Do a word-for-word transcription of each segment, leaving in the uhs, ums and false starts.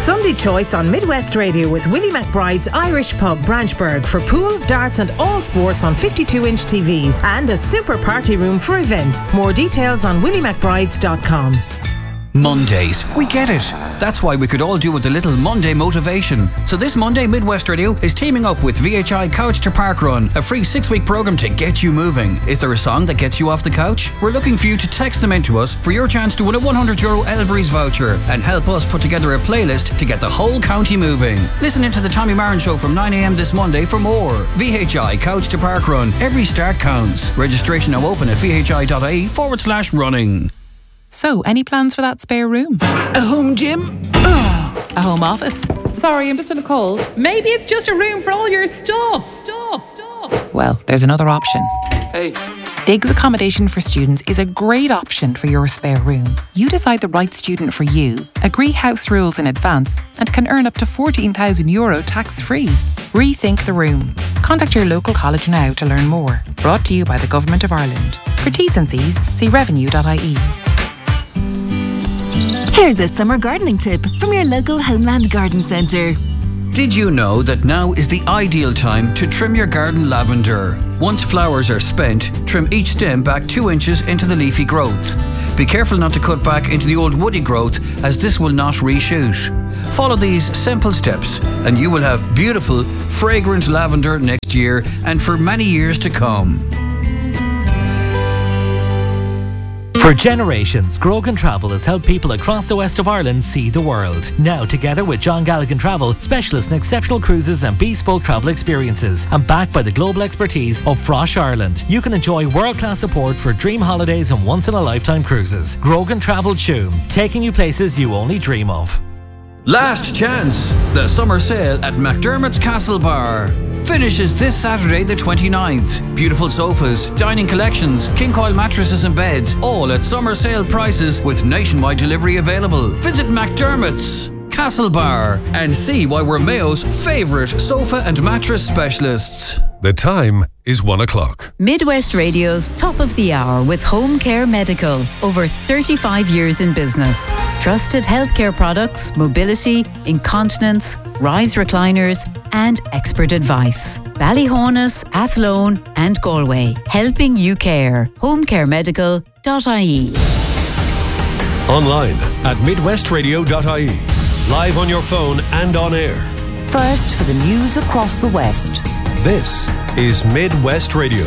Sunday choice on Midwest Radio with Willie McBride's Irish Pub, Branchburg, for pool, darts and all sports on fifty-two inch T Vs, and a super party room for events. More details on willie mcbrides dot com. Mondays. We get it. That's why we could all do with a little Monday motivation. So this Monday, Midwest Radio is teaming up with V H I Couch to Park Run, a free six-week programme to get you moving. Is there a song that gets you off the couch? We're looking for you to text them in to us for your chance to win a one hundred euro Elvery's voucher and help us put together a playlist to get the whole county moving. Listen into the Tommy Marin Show from nine a m this Monday for more. V H I Couch to Park Run. Every start counts. Registration now open at vhi.ie forward slash running. So, any plans for that spare room? A home gym? A home office? Sorry, I'm just in a cold. Maybe it's just a room for all your stuff. Stuff, stuff. Well, there's another option. Hey. Diggs Accommodation for Students is a great option for your spare room. You decide the right student for you, agree house rules in advance, and can earn up to fourteen thousand euro tax-free. Rethink the room. Contact your local college now to learn more. Brought to you by the Government of Ireland. For T's and C's, see revenue dot I E. Here's a summer gardening tip from your local Homeland Garden Centre. Did you know that now is the ideal time to trim your garden lavender? Once flowers are spent, trim each stem back two inches into the leafy growth. Be careful not to cut back into the old woody growth, as this will not reshoot. Follow these simple steps and you will have beautiful, fragrant lavender next year and for many years to come. For generations, Grogan Travel has helped people across the west of Ireland see the world. Now, together with John Galligan Travel, specialist in exceptional cruises and bespoke travel experiences, and backed by the global expertise of Frosh Ireland, you can enjoy world-class support for dream holidays and once-in-a-lifetime cruises. Grogan Travel Tuam, taking you places you only dream of. Last chance! The summer sale at McDermott's Castle Bar finishes this Saturday the twenty-ninth. Beautiful sofas, dining collections, king coil mattresses and beds, all at summer sale prices with nationwide delivery available. Visit McDermott's Castle Bar and see why we're Mayo's favourite sofa and mattress specialists. The time is one o'clock. Midwest Radio's Top of the Hour with Home Care Medical. Over thirty-five years in business. Trusted healthcare products, mobility, incontinence, rise recliners, and expert advice. Ballyhonus, Athlone, and Galway. Helping you care. home care medical dot I E. Online at midwest radio dot I E. Live on your phone and on air. First for the news across the West. This is Midwest Radio.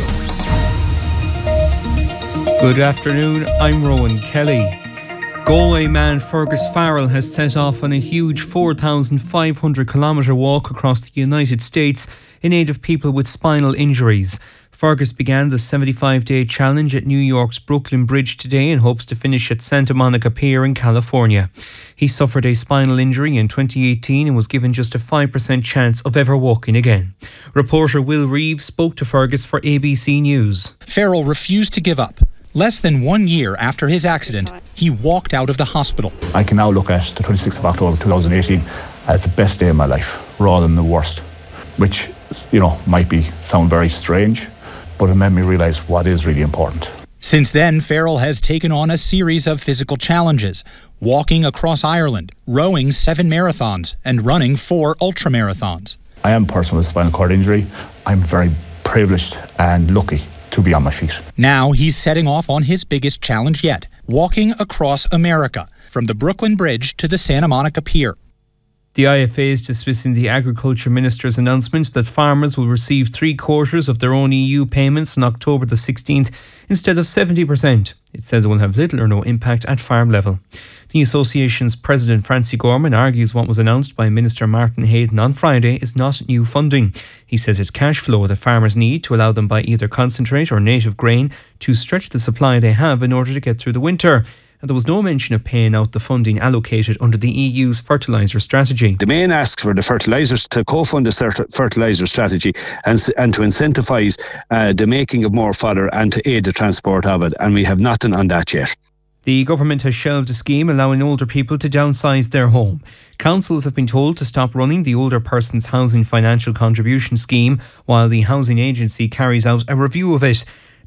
Good afternoon, I'm Rowan Kelly. Galway man Fergus Farrell has set off on a huge four thousand five hundred kilometre walk across the United States in aid of people with spinal injuries. Fergus began the seventy-five day challenge at New York's Brooklyn Bridge today and hopes to finish at Santa Monica Pier in California. He suffered a spinal injury in twenty eighteen and was given just a five percent chance of ever walking again. Reporter Will Reeves spoke to Fergus for A B C News. Farrell refused to give up. Less than one year after his accident, he walked out of the hospital. I can now look at the twenty-sixth of October two thousand eighteen as the best day of my life, rather than the worst, which, you know, might be sound very strange, but it made me realise what is really important. Since then, Farrell has taken on a series of physical challenges, walking across Ireland, rowing seven marathons, and running four ultramarathons. I am a person with a spinal cord injury. I'm very privileged and lucky to be on my feet. Now he's setting off on his biggest challenge yet, walking across America, from the Brooklyn Bridge to the Santa Monica Pier. The I F A is dismissing the Agriculture Minister's announcement that farmers will receive three quarters of their own E U payments on October the sixteenth instead of seventy percent. It says it will have little or no impact at farm level. The association's president Francie Gorman argues what was announced by Minister Martin Hayden on Friday is not new funding. He says it's cash flow that farmers need to allow them buy either concentrate or native grain to stretch the supply they have in order to get through the winter. And there was no mention of paying out the funding allocated under the E U's fertiliser strategy. The main ask for the fertilisers to co-fund the fertiliser strategy and, and to incentivise uh, the making of more fodder and to aid the transport of it, and we have nothing on that yet. The government has shelved a scheme allowing older people to downsize their home. Councils have been told to stop running the Older Persons Housing Financial Contribution Scheme while the Housing Agency carries out a review of it.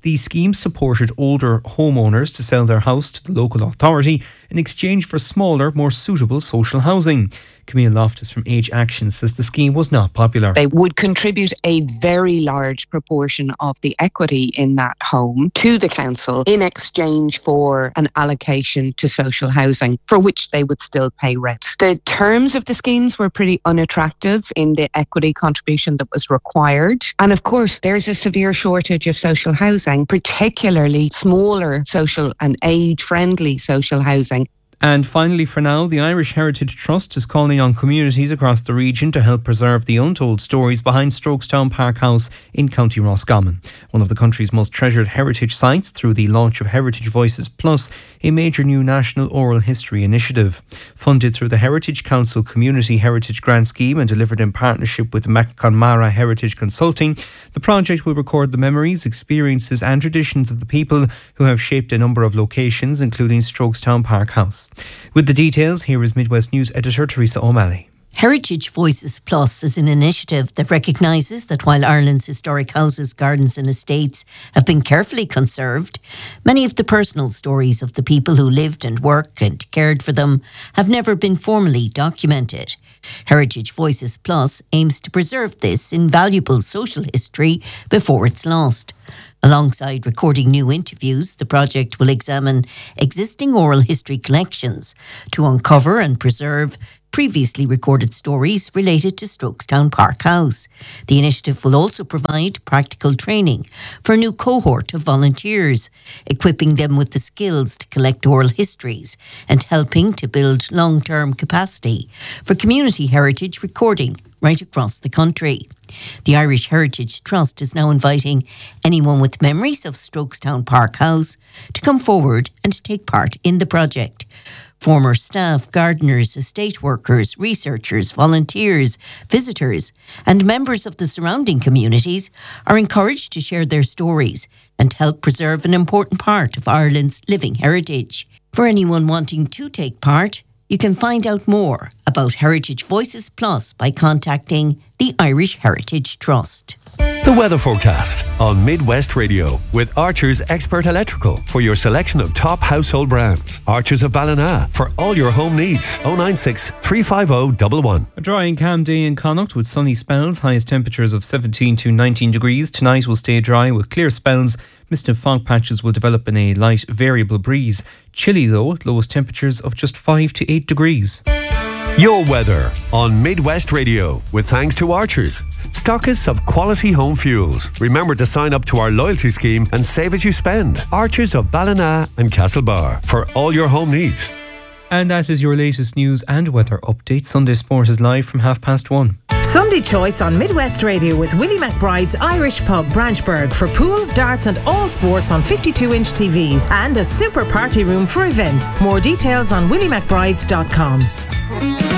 The scheme supported older homeowners to sell their house to the local authority in exchange for smaller, more suitable social housing. Camille Loftus from Age Action says the scheme was not popular. They would contribute a very large proportion of the equity in that home to the council in exchange for an allocation to social housing, for which they would still pay rent. The terms of the schemes were pretty unattractive in the equity contribution that was required. And of course, there's a severe shortage of social housing, particularly smaller social and age-friendly social housing. And finally, for now, the Irish Heritage Trust is calling on communities across the region to help preserve the untold stories behind Strokestown Park House in County Roscommon, one of the country's most treasured heritage sites, through the launch of Heritage Voices Plus, a major new national oral history initiative. Funded through the Heritage Council Community Heritage Grant Scheme and delivered in partnership with Conmara Heritage Consulting, the project will record the memories, experiences and traditions of the people who have shaped a number of locations, including Strokestown Park House. With the details, here is Midwest News editor Teresa O'Malley. Heritage Voices Plus is an initiative that recognises that while Ireland's historic houses, gardens and estates have been carefully conserved, many of the personal stories of the people who lived and worked and cared for them have never been formally documented. Heritage Voices Plus aims to preserve this invaluable social history before it's lost. Alongside recording new interviews, the project will examine existing oral history collections to uncover and preserve previously recorded stories related to Strokestown Park House. The initiative will also provide practical training for a new cohort of volunteers, equipping them with the skills to collect oral histories and helping to build long-term capacity for community heritage recording right across the country. The Irish Heritage Trust is now inviting anyone with memories of Strokestown Park House to come forward and take part in the project. Former staff, gardeners, estate workers, researchers, volunteers, visitors and members of the surrounding communities are encouraged to share their stories and help preserve an important part of Ireland's living heritage. For anyone wanting to take part, you can find out more about Heritage Voices Plus by contacting the Irish Heritage Trust. The weather forecast on Midwest Radio with Archer's Expert Electrical for your selection of top household brands. Archer's of Ballina for all your home needs. oh nine six, three five oh, one one. A dry and calm day in Connacht with sunny spells, highest temperatures of seventeen to nineteen degrees. Tonight will stay dry with clear spells. Mist and fog patches will develop in a light variable breeze. Chilly though, at lowest temperatures of just five to eight degrees. Your weather on Midwest Radio with thanks to Archers, stockists of quality home fuels. Remember to sign up to our loyalty scheme and save as you spend. Archers of Ballina and Castlebar for all your home needs. And that is your latest news and weather update. Sunday Sport is live from half past one. Sunday Choice on Midwest Radio with Willie McBride's Irish Pub Branchburg for pool, darts and all sports on fifty-two inch T Vs and a super party room for events. More details on willie mcbrides dot com.